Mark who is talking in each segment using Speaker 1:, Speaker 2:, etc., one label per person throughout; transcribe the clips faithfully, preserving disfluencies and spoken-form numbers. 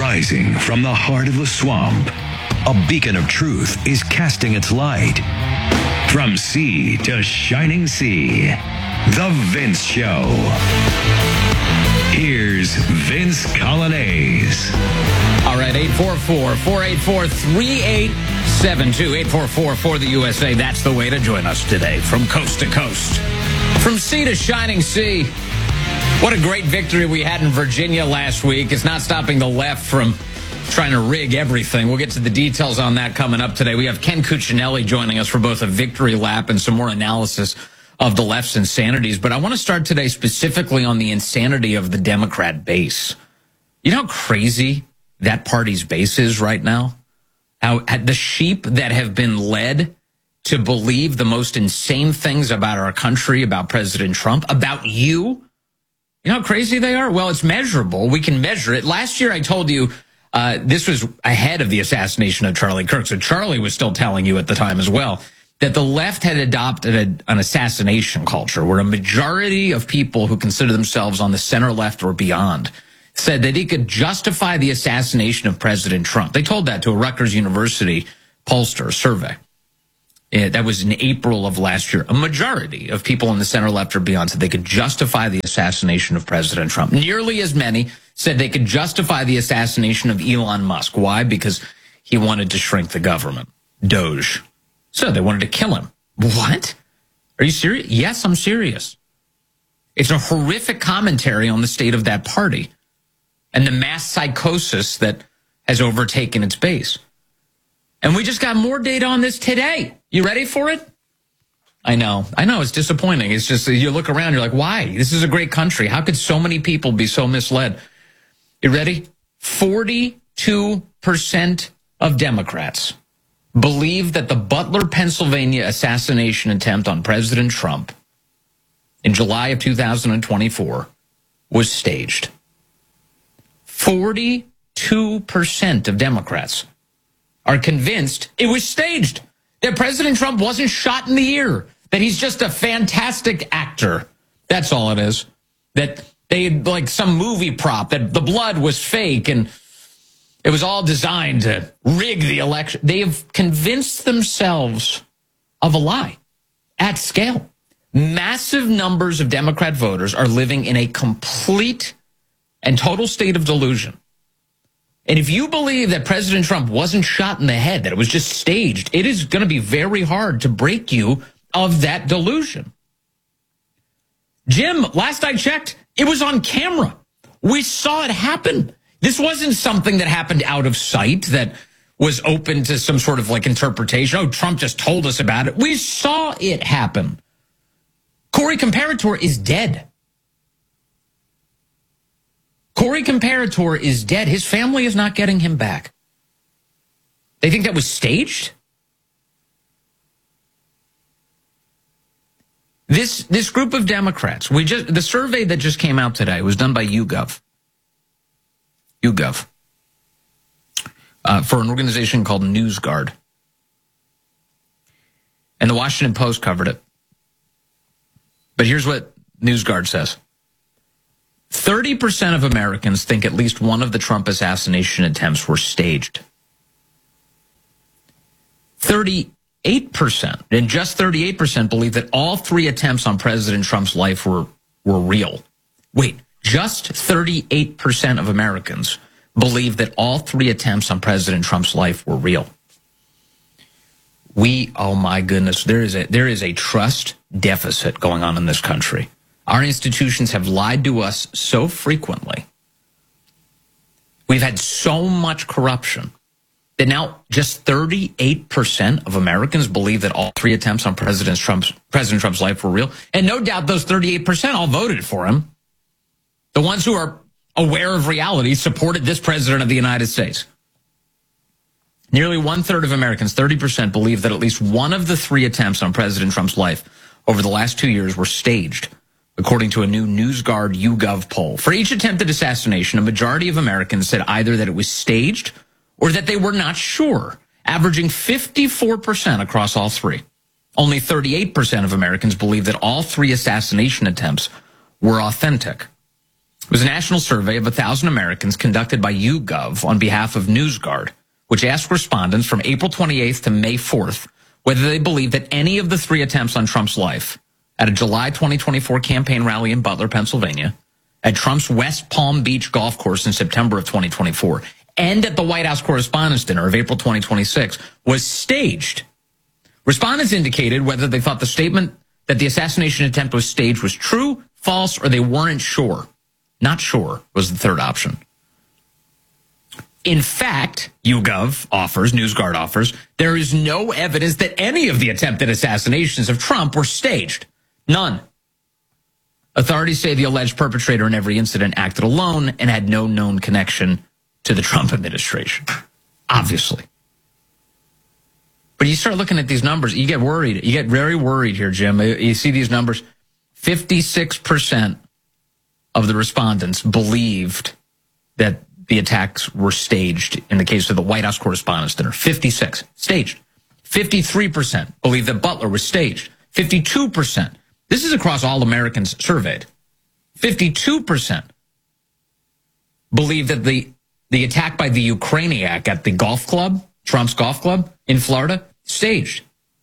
Speaker 1: Rising from the heart of the swamp, a beacon of truth is casting its light. From sea to shining sea, The Vince Show. Here's Vince Coglianese.
Speaker 2: All right, eight four four, four eight four, three eight seven two, eight four four for the U S A. That's the way to join us today, from coast to coast, from sea to shining sea. What a great victory we had in Virginia last week. It's not stopping the left from trying to rig everything. We'll get to the details on that coming up today. We have Ken Cuccinelli joining us for both a victory lap and some more analysis of the left's insanities. But I want to start today specifically on the insanity of the Democrat base. You know how crazy that party's base is right now? How the sheep that have been led to believe the most insane things about our country, about President Trump, about you. You know how crazy they are? Well, it's measurable. We can measure it. Last year I told you uh, this was ahead of the assassination of Charlie Kirk. So Charlie was still telling you at the time as well that the left had adopted a, an assassination culture where a majority of people who consider themselves on the center left or beyond said that he could justify the assassination of President Trump. They told that to a Rutgers University pollster survey. Yeah, that was in April of last year. A majority of people in the center left or beyond said they could justify the assassination of President Trump. Nearly as many said they could justify the assassination of Elon Musk. Why? Because he wanted to shrink the government. Doge. So they wanted to kill him. What? Are you serious? Yes, I'm serious. It's a horrific commentary on the state of that party and the mass psychosis that has overtaken its base. And we just got more data on this today. You ready for it? I know. I know. It's disappointing. It's just, you look around, you're like, why? This is a great country. How could so many people be so misled? You ready? forty-two percent of Democrats believe that the Butler, Pennsylvania assassination attempt on President Trump in July of two thousand twenty-four was staged. forty-two percent of Democrats are convinced it was staged, that President Trump wasn't shot in the ear, that he's just a fantastic actor. That's all it is. That they like some movie prop, that the blood was fake and it was all designed to rig the election. They have convinced themselves of a lie at scale. Massive numbers of Democrat voters are living in a complete and total state of delusion. And if you believe that President Trump wasn't shot in the head, that it was just staged, it is going to be very hard to break you of that delusion. Jim, last I checked, it was on camera. We saw it happen. This wasn't something that happened out of sight that was open to some sort of like interpretation. Oh, Trump just told us about it. We saw it happen. Corey Comparator is dead. Corey Comparator is dead. His family is not getting him back. They think that was staged? This this group of Democrats, we just the survey that just came out today was done by YouGov. YouGov. Uh, for an organization called NewsGuard. And the Washington Post covered it. But here's what NewsGuard says. thirty percent of Americans think at least one of the Trump assassination attempts were staged. thirty-eight percent, and just thirty-eight percent believe that all three attempts on President Trump's life were, were real. Wait, just thirty-eight percent of Americans believe that all three attempts on President Trump's life were real. We, oh my goodness, there is a, there is a trust deficit going on in this country. Our institutions have lied to us so frequently. We've had so much corruption that now just thirty-eight percent of Americans believe that all three attempts on President Trump's, President Trump's life were real. And no doubt those thirty-eight percent all voted for him. The ones who are aware of reality supported this president of the United States. Nearly one-third of Americans, thirty percent, believe that at least one of the three attempts on President Trump's life over the last two years were staged, according to a new NewsGuard YouGov poll. For each attempted assassination, a majority of Americans said either that it was staged or that they were not sure, averaging fifty-four percent across all three. Only thirty-eight percent of Americans believe that all three assassination attempts were authentic. It was a national survey of one thousand Americans conducted by YouGov on behalf of NewsGuard, which asked respondents from April twenty-eighth to May fourth whether they believe that any of the three attempts on Trump's life at a July twenty twenty-four campaign rally in Butler, Pennsylvania, at Trump's West Palm Beach golf course in September of twenty twenty-four, and at the White House Correspondents' Dinner of April twenty twenty-six was staged. Respondents indicated whether they thought the statement that the assassination attempt was staged was true, false, or they weren't sure. Not sure was the third option. In fact, YouGov offers, NewsGuard offers, there is no evidence that any of the attempted assassinations of Trump were staged. None. Authorities say the alleged perpetrator in every incident acted alone and had no known connection to the Trump administration. Obviously. But you start looking at these numbers, you get worried. You get very worried here, Jim. You see these numbers. fifty-six percent of the respondents believed that the attacks were staged in the case of the White House Correspondents' Dinner. fifty-six. Staged. fifty-three percent believed that Butler was staged. fifty-two percent. This is across all Americans surveyed. fifty-two percent believe that the, the attack by the Ukrainiac at the golf club, Trump's golf club in Florida, staged.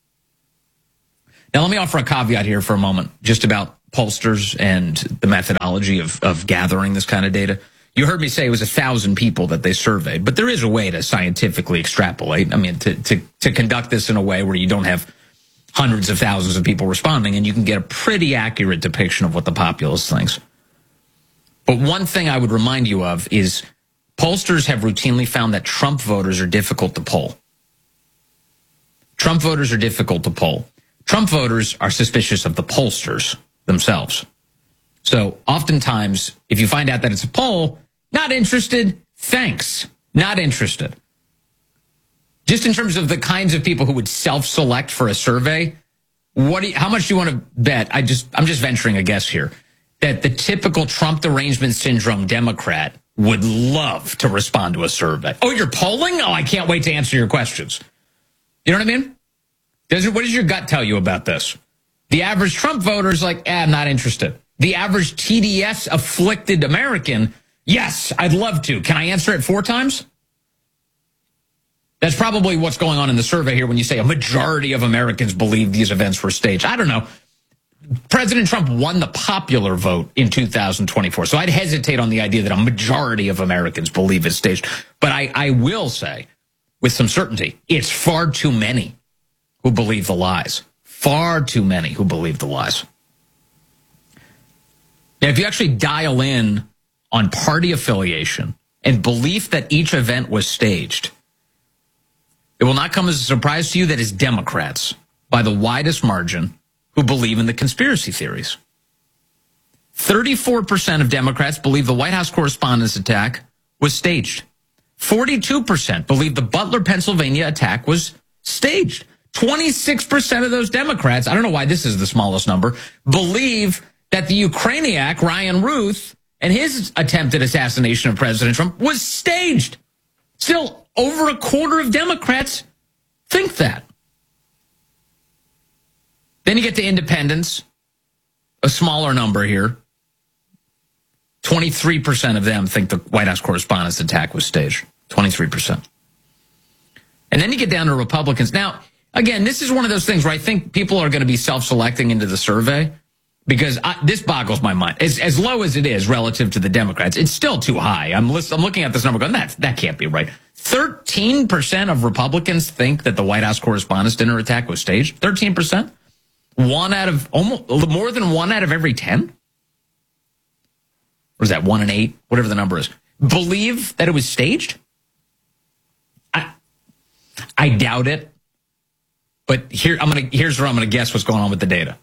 Speaker 2: Now, let me offer a caveat here for a moment, just about pollsters and the methodology of, of gathering this kind of data. You heard me say it was a thousand people that they surveyed, but there is a way to scientifically extrapolate. I mean, to, to, to conduct this in a way where you don't have hundreds of thousands of people responding, and you can get a pretty accurate depiction of what the populace thinks. But one thing I would remind you of is pollsters have routinely found that Trump voters are difficult to poll. Trump voters are difficult to poll. Trump voters are suspicious of the pollsters themselves. So oftentimes, if you find out that it's a poll, not interested, thanks, not interested. Just in terms of the kinds of people who would self-select for a survey, what do you, how much do you want to bet? I just, I'm just venturing a guess here, that the typical Trump derangement syndrome Democrat would love to respond to a survey. Oh, you're polling? Oh, I can't wait to answer your questions. You know what I mean? Does it, what does your gut tell you about this? The average Trump voter is like, eh, I'm not interested. The average T D S-afflicted American, yes, I'd love to. Can I answer it four times? That's probably what's going on in the survey here when you say a majority of Americans believe these events were staged. I don't know. President Trump won the popular vote in two thousand twenty-four, so I'd hesitate on the idea that a majority of Americans believe it's staged. But I, I will say, with some certainty, it's far too many who believe the lies. Far too many who believe the lies. Now, if you actually dial in on party affiliation and belief that each event was staged, it will not come as a surprise to you that it's Democrats, by the widest margin, who believe in the conspiracy theories. thirty-four percent of Democrats believe the White House Correspondents' attack was staged. forty-two percent believe the Butler, Pennsylvania attack was staged. twenty-six percent of those Democrats, I don't know why this is the smallest number, believe that the Ukrainiac, Ryan Ruth, and his attempted assassination of President Trump was staged. Still, over a quarter of Democrats think that. Then you get to independents, a smaller number here. twenty-three percent of them think the White House Correspondents' attack was staged. twenty-three percent. And then you get down to Republicans. Now, again, this is one of those things where I think people are going to be self-selecting into the survey because I, this boggles my mind. As, as low as it is relative to the Democrats, it's still too high. I'm, list, I'm looking at this number going, that, that can't be right. thirteen percent of Republicans think that the White House Correspondents' Dinner attack was staged. thirteen percent? One out of, almost more than one out of every ten? Or is that one in eight? Whatever the number is. Believe that it was staged? I, I doubt it. But here, I'm gonna, here's where I'm going to guess what's going on with the data.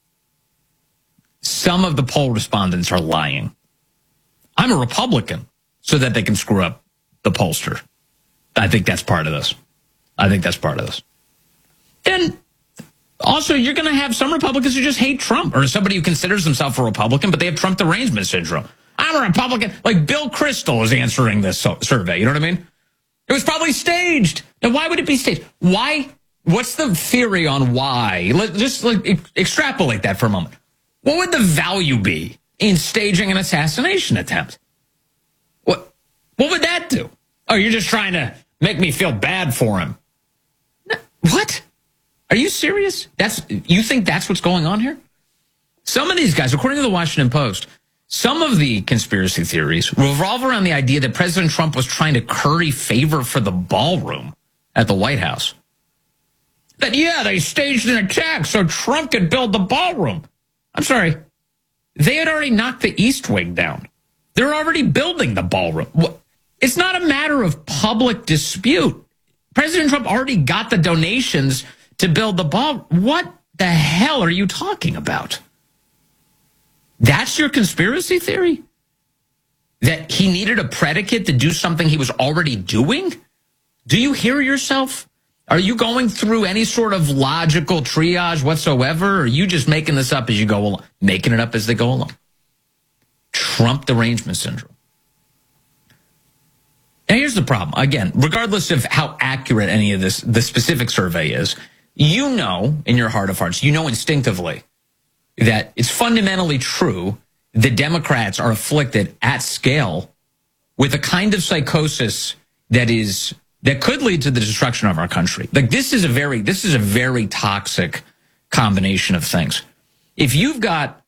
Speaker 2: Some of the poll respondents are lying. I'm a Republican so that they can screw up the pollster. I think that's part of this. I think that's part of this. Then also, you're going to have some Republicans who just hate Trump, or somebody who considers themselves a Republican, but they have Trump derangement syndrome. I'm a Republican. Like Bill Kristol is answering this survey. You know what I mean? It was probably staged. Now, why would it be staged? Why? What's the theory on why? Let's just like, extrapolate that for a moment. What would the value be in staging an assassination attempt. What, what would that do? Oh, you're just trying to make me feel bad for him. What? Are you serious? That's you think that's what's going on here? Some of these guys, according to the Washington Post, some of the conspiracy theories revolve around the idea that President Trump was trying to curry favor for the ballroom at the White House. That, yeah, they staged an attack so Trump could build the ballroom. I'm sorry. They had already knocked the East Wing down. They're already building the ballroom. It's not a matter of public dispute. President Trump already got the donations to build the ball. What the hell are you talking about? That's your conspiracy theory? That he needed a predicate to do something he was already doing? Do you hear yourself? Are you going through any sort of logical triage whatsoever? Or are you just making this up as you go along? Making it up as they go along. Trump derangement syndrome. Now, here's the problem. Again, regardless of how accurate any of this, the specific survey is, you know in your heart of hearts, you know instinctively that it's fundamentally true the Democrats are afflicted at scale with a kind of psychosis that is that could lead to the destruction of our country. Like this is a very this is a very toxic combination of things. If you've got